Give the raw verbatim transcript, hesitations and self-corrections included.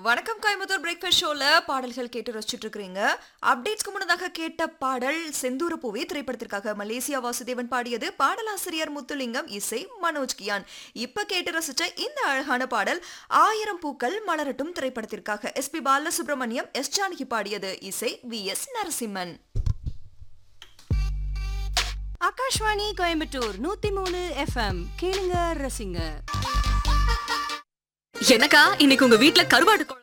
வணக்கம் கோயம்புத்தூர் பிரேக்ஃபாஸ்ட் ஷோல பாடல்கள் கேட்டு ரசிச்சுட்டு இருக்கீங்க. அப்டேட்ஸ்க்கு முன்னதாக கேட்ட பாடல் செந்தூர பூவே திரைப்படத்திற்காக மலேசியா வாசுதேவன் பாடியது. பாடலாசிரியர் முத்துலிங்கம், இசை மனோஜ் கியான். இப்ப கேட்டு ரசிச்ச இந்த அழகான பாடல் ஆயிரம் பூக்கள் மலரட்டும் திரைப்படத்திற்காக S B Balasubramaniam, S Janaki பாடியது. இசை வி எஸ் நரசிம்மன். ஆகாஷ்வாணி கோயம்புத்தூர் நூத்தி மூணு எஃப்எம் கேளுங்க ரசிங்க. எனக்கா இன்னைக்கு உங்க வீட்ல கருவாடு